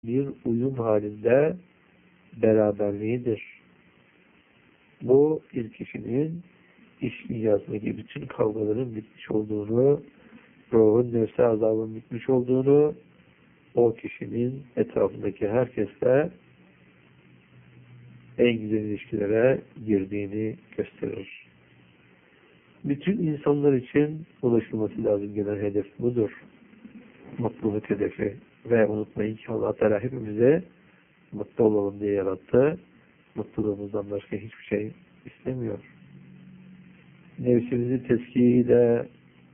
bir uyum halinde beraberliğidir. Bu bir kişinin iç dünyasındaki bütün kavgaların bitmiş olduğunu, ruhun nefse azabının bitmiş olduğunu, o kişinin etrafındaki herkesle en güzel ilişkilere girdiğini gösterir. Bütün insanlar için ulaşılması lazım gelen hedef budur. Mutluluk hedefi. Ve unutmayın ki Allah Teala hepimize mutlu olalım diye yarattı. Mutluluğumuzdan başka hiçbir şey istemiyor. Nefsimizi teskiyeyle,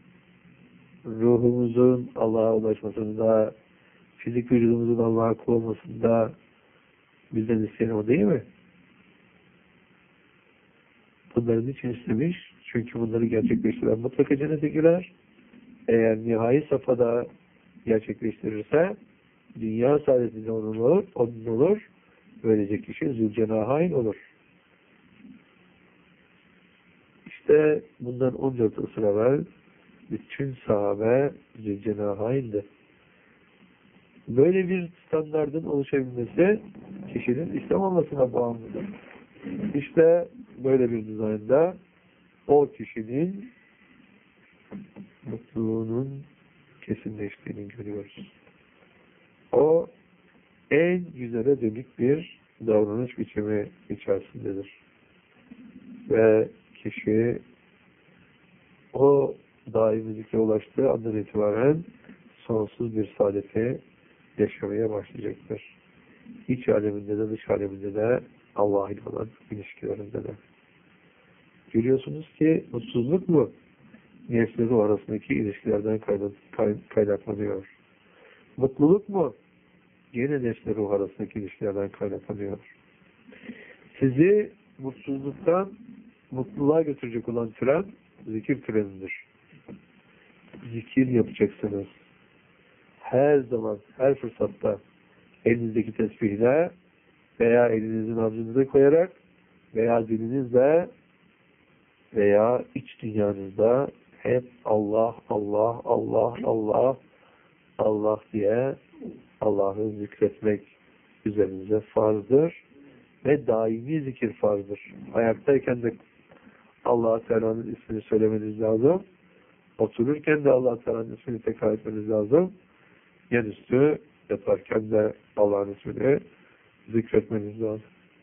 ruhumuzun Allah'a ulaşmasında, fizik vücudumuzun Allah'a kul olmasında bizden isteyen o değil mi? Bunların için istemiş. Çünkü bunları gerçekleştiren mutlaka cennete girer. Eğer nihai safhada gerçekleştirirse dünya saadetinde onun olur. Böylece kişi Zülcenahayn olur. İşte bundan 14 asır evvel bütün sahabe Zülcenahayn'di. Böyle bir standardın oluşabilmesi kişinin İslam olmasına bağımlıdır. İşte böyle bir düzende o kişinin mutluluğunun kesinleştiğini görüyoruz. O en güzele dönük bir davranış biçimi içerisindedir. Ve kişi o daimizlikle ulaştığı andan itibaren sonsuz bir saadeti yaşamaya başlayacaktır. İç aleminde de dış aleminde de Allah ile olan ilişkilerinde de. Görüyorsunuz ki mutsuzluk mu? Nefsleri arasındaki ilişkilerden kaynaklanıyor. Mutluluk mu? Yine nefsleri arasındaki ilişkilerden kaynaklanıyor. Sizi mutsuzluktan mutluluğa götürecek olan tren zikir trenidir. Zikir yapacaksınız. Her zaman, her fırsatta elinizdeki tesbihle veya elinizin avucunuza koyarak veya dilinizle veya iç dünyanızda hep Allah, Allah, Allah, Allah, Allah diye Allah'ı zikretmek üzerinize farzdır ve daimi zikir farzdır. Ayaktayken de Allah Teala'nın ismini söylemeniz lazım. Otururken de Allah Teala'nın ismini tekrar etmeniz lazım. Yanüstü yaparken de Allah'ın ismini zikretmeniz lazım.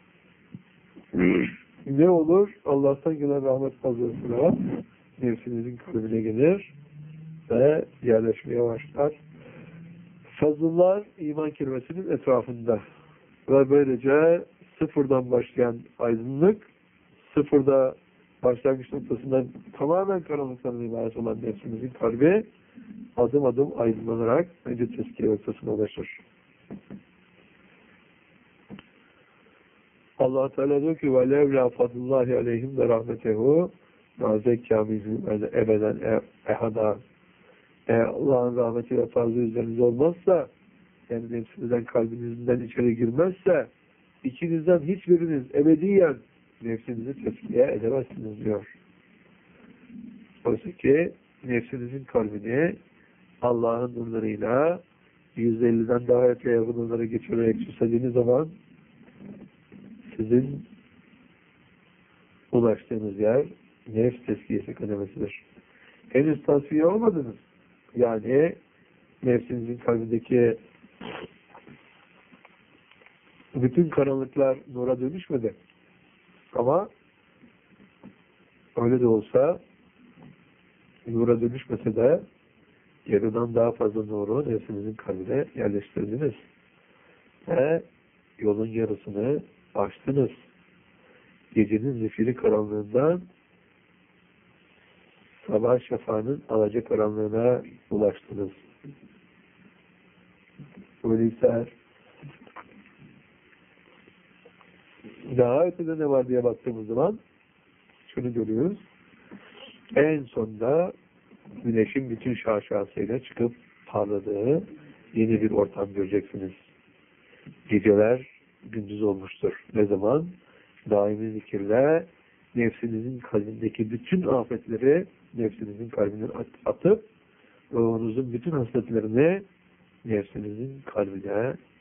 Ne olur? Allah'tan gelen rahmet fazlasıyla nefsinizin kalbine gelir ve yerleşmeye başlar. Fazıllar iman kelimesinin etrafında ve böylece sıfırdan başlayan aydınlık, sıfırda başlangıç noktasından tamamen karanlıktan ibaret olan nefsimizin kalbi adım adım aydınlanarak önce tezkiye noktasına ulaşır. Allah Teala diyor ki وَلَوْ لَا فَضْلُ اللّٰهِ عَلَيْهِمْ وَرَحْمَتَهُ وَزَكَّى ebeden ehada. Eğer Allah'ın rahmeti ve fazla üzerinize olmazsa, yani nefsinizden, kalbinizden içeri girmezse, ikinizden hiçbiriniz ebediyen nefsinizi tezkiye edemezsiniz diyor. Oysa ki nefsinizin kalbini Allah'ın nurlarıyla 150'den daha öte yakın nurlara geçirerek süslediğiniz zaman sizin ulaştığınız yer nefs tezkiyesi kademesidir. Henüz tasfiye olmadınız. Yani nefsinizin kalbindeki bütün karanlıklar nura dönüşmedi. Ama öyle de olsa nura dönüşmese de yarıdan daha fazla nuru nefsinizin kalbine yerleştirdiniz. Ve yolun yarısını açtınız. Gecenin zifiri karanlığından sabah şafağının alacakaranlığına ulaştınız. Öyleyse daha ötede ne var diye baktığımız zaman şunu görüyoruz. En sonda güneşin bütün şaşasıyla çıkıp parladığı yeni bir ortam göreceksiniz. Geceler gündüz olmuştur. Ne zaman? Daimi zikirle nefsinizin kalbindeki bütün afetleri nefsinizin kalbinden atıp ruhunuzun bütün hasletlerini nefsinizin kalbine